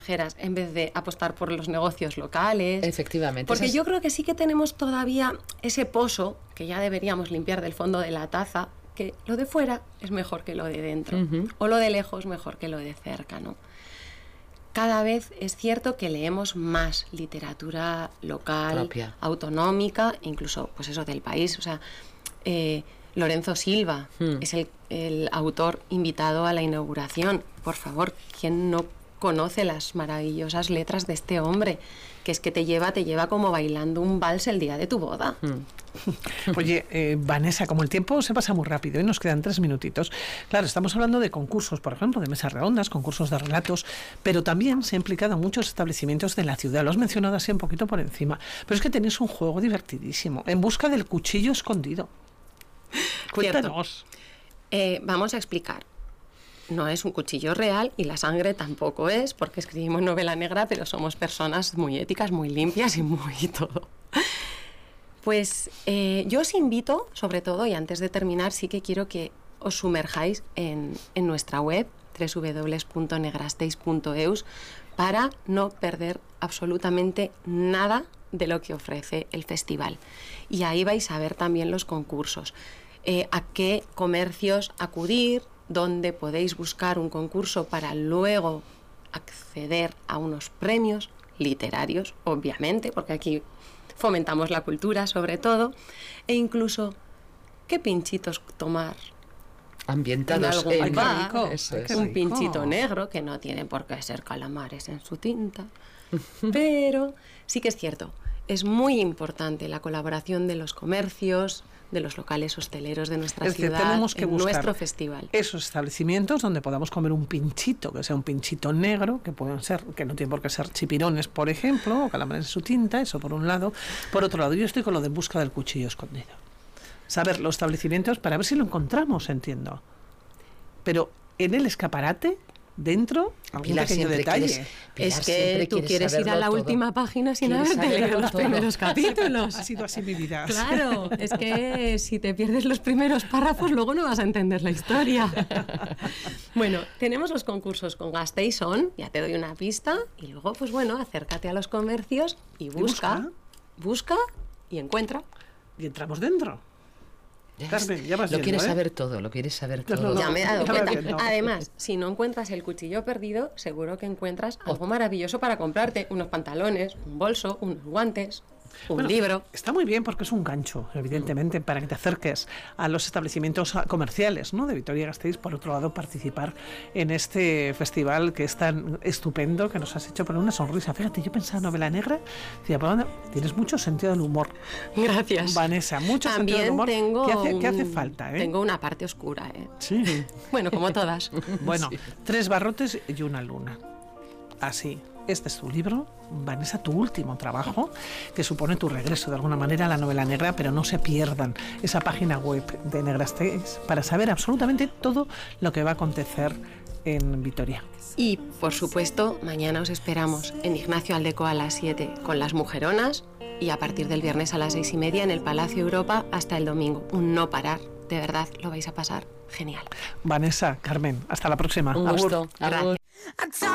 en vez de apostar por los negocios locales. Efectivamente. Porque yo creo que sí que tenemos todavía ese pozo que ya deberíamos limpiar del fondo de la taza, que lo de fuera es mejor que lo de dentro, o lo de lejos mejor que lo de cerca, ¿no? Cada vez es cierto que leemos más literatura local, propia, autonómica, incluso pues eso del país. O sea, Lorenzo Silva es el autor invitado a la inauguración. Por favor, ¿quién no conoce las maravillosas letras de este hombre? Que es que te lleva como bailando un vals el día de tu boda. Oye, Vanessa, como el tiempo se pasa muy rápido y nos quedan 3 minutitos, claro, estamos hablando de concursos, por ejemplo, de mesas redondas, concursos de relatos, pero también se ha implicado a muchos establecimientos de la ciudad, lo has mencionado así un poquito por encima, pero es que tenéis un juego divertidísimo, En busca del cuchillo escondido. Cuéntanos. Vamos a explicar. No es un cuchillo real y la sangre tampoco es, porque escribimos novela negra, pero somos personas muy éticas, muy limpias y muy todo. Pues yo os invito, sobre todo, y antes de terminar, sí que quiero que os sumerjáis en nuestra web, www.negrasteis.eus, para no perder absolutamente nada de lo que ofrece el festival. Y ahí vais a ver también los concursos, a qué comercios acudir, dónde podéis buscar un concurso para luego acceder a unos premios literarios, obviamente, porque aquí fomentamos la cultura sobre todo, e incluso qué pinchitos tomar. Ambientados en bar, un pinchito negro, que no tiene por qué ser calamares en su tinta. Pero sí que es cierto, es muy importante la colaboración de los comercios, de los locales hosteleros de nuestra ciudad, tenemos que buscar nuestro festival. Esos establecimientos donde podamos comer un pinchito, que sea un pinchito negro, que pueden ser, que no tiene por qué ser chipirones, por ejemplo, o calamares en su tinta, eso por un lado. Por otro lado, yo estoy con lo de En busca del cuchillo escondido. Saber los establecimientos para ver si lo encontramos, entiendo. Pero en el escaparate, dentro, algún Pilar, pequeño detalle. Es que tú quieres ir a la última página sin haberte leído los primeros capítulos. Ha sido así mi vida. Claro, es que si te pierdes los primeros párrafos, luego no vas a entender la historia. Bueno, tenemos los concursos con Gasteiz On, ya te doy una pista, y luego, pues bueno, acércate a los comercios y busca y encuentra. Y entramos dentro. Carmen, ya vas lo viendo, quieres saber todo, lo quieres saber todo. Ya me he dado ya cuenta. viendo. Además, si no encuentras el cuchillo perdido, seguro que encuentras algo maravilloso para comprarte. Unos pantalones, un bolso, unos guantes, un libro. Está muy bien porque es un gancho, evidentemente, para que te acerques a los establecimientos comerciales, ¿no?, de Vitoria-Gasteiz. Por otro lado, participar en este festival que es tan estupendo, que nos has hecho poner una sonrisa. Fíjate, yo pensaba novela negra, decía, tienes mucho sentido del humor. Gracias. Vanessa, mucho También sentido del humor. tengo ¿Qué hace falta? Tengo una parte oscura, ¿eh? Sí. Bueno, como todas. Bueno, Sí. 3 barrotes y una luna. Así. Este es tu libro, Vanessa, tu último trabajo, que supone tu regreso de alguna manera a la novela negra, pero no se pierdan esa página web de Negrasteis para saber absolutamente todo lo que va a acontecer en Vitoria. Y, por supuesto, mañana os esperamos en Ignacio Aldecoa a las 7 con Las Mujeronas y a partir del viernes a las 6:30 en el Palacio Europa hasta el domingo. Un no parar, de verdad, lo vais a pasar genial. Vanessa, Carmen, hasta la próxima. Un gusto. Agur. Agur.